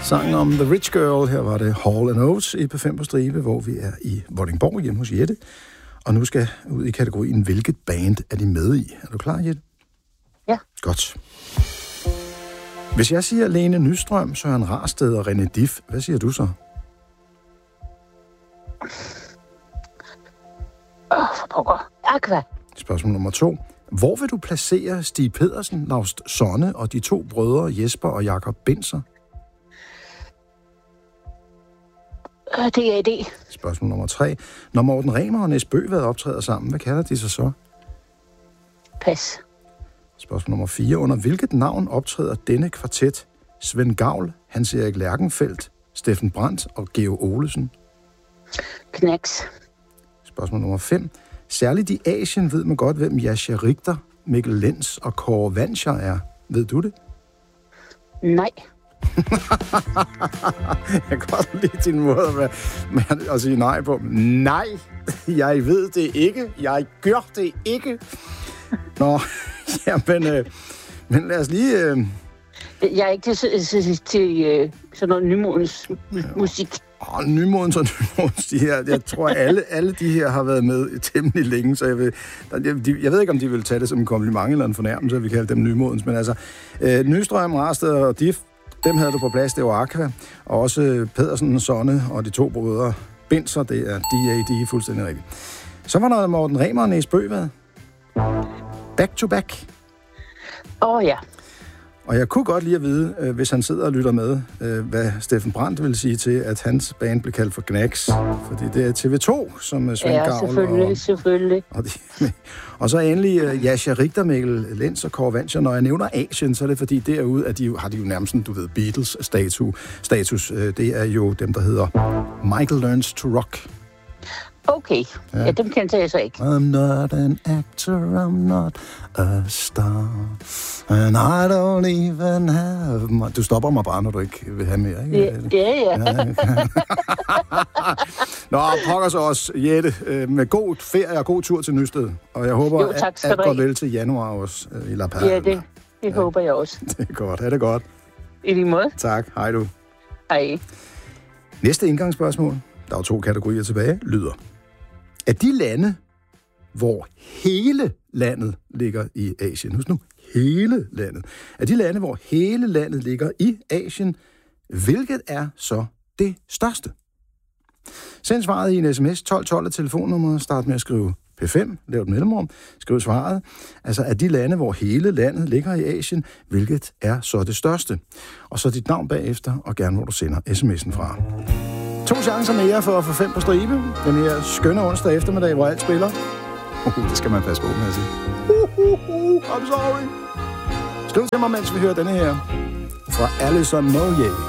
Sangen om The Rich Girl. Her var det Hall & Oates i P5 på stribe, hvor vi er i Vordingborg hjemme hos Jette. Og nu skal ud i kategorien, hvilket band er de med i? Er du klar, Jette? Ja. Godt. Hvis jeg siger Lene Nystrøm, Søren Rarsted og René Dif, hvad siger du så? For pokker. Aqua. Spørgsmål nummer 2. Hvor vil du placere Stig Pedersen, Laust Sonne og de 2 brødre Jesper og Jakob Binzer? Det er det. Spørgsmål nummer 3. Når Morten Remer og Nis Bøgvad optræder sammen, hvad kalder de sig så? Pas. Spørgsmål nummer 4. Under hvilket navn optræder denne kvartet? Svend Gavl, Hans Erik Lerkenfeldt, Steffen Brandt og Geo Olesen? Knacks. Spørgsmål nummer 5. Særligt i Asien ved man godt, hvem Jascha Richter, Mikkel Lenz og Kåre Vanscher er. Ved du det? Nej. Jeg kan godt lide din måde at sige nej på. Nej, jeg ved det ikke. Jeg gør det ikke. Nå, jamen, men lad os lige... Jeg er ikke til sådan noget nymodens musik. Nymodens og nymodens, de her. Jeg tror, alle de her har været med temmelig længe, så jeg ved ikke, om de vil tage det som en kompliment eller en fornærmelse, at vi kalder dem nymodens. Men altså, Nystrøm, Rarsted og Dif, dem havde du på plads, det var Aqua. Og også Pedersen, Sonne og de 2 brødre Binzer, det er de er fuldstændig rigtigt. Så var der Morten Remer og Nis Bøgvad. Back to back. Ja. Og jeg kunne godt lide at vide, hvis han sidder og lytter med, hvad Steffen Brandt vil sige til, at hans band blev kaldt for Knacks. Fordi det er TV2, som Svend Gavl. Ja, selvfølgelig. Og så endelig Jascha Richter, Mikkel Lenz og Kåre Vanscher. Når jeg nævner Asien, så er det fordi derude, at har de jo nærmest, du ved, Beatles-status. Det er jo dem, der hedder Michael Learns to Rock. Okay, ja dem kender jeg så ikke. I'm not an actor, I'm not a star, and I don't even have... Du stopper mig bare, når du ikke vil have mere, ikke? Ja. Nå, pokker så også, Jette, med god ferie og god tur til Nysted. Og jeg håber, at går vel til januar også i La Paz. Ja, det håber jeg også. Det er godt, det godt. I lige måde. Tak, hej du. Hej. Næste indgangsspørgsmål, der er 2 kategorier tilbage, lyder: Er de lande, hvor hele landet ligger i Asien, husk nu, hele landet, er de lande, hvor hele landet ligger i Asien, hvilket er så det største? Send svaret i en sms, 1212 af telefonnummeret, start med at skrive P5, lav et mellemrum, skriv svaret. Altså, er de lande, hvor hele landet ligger i Asien, hvilket er så det største? Og så dit navn bagefter, og gerne hvor du sender sms'en fra. 2 chancer mere for at få 5 på stribe. Den her skønne onsdag eftermiddag, hvor alt spiller. Det skal man passe på med at sige. I'm sorry. Skriv til mig, mens vi hører denne her fra Alison Moyet.